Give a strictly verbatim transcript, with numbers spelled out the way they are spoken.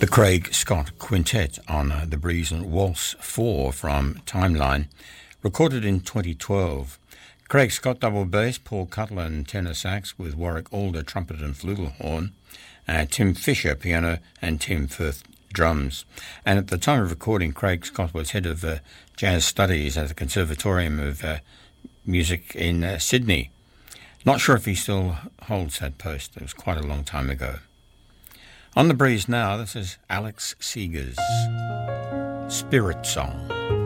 The Craig Scott Quintet on uh, The Breeze and Waltz four from Timeline, recorded in twenty twelve. Craig Scott double bass, Paul Cutler and tenor sax with Warwick Alder trumpet and flugelhorn, uh, Tim Fisher piano and Tim Firth drums. And at the time of recording, Craig Scott was head of uh, jazz studies at the Conservatorium of uh, Music in uh, Sydney. Not sure if he still holds that post. It was quite a long time ago. On the Breeze now, this is Alex Seeger's Spirit Song.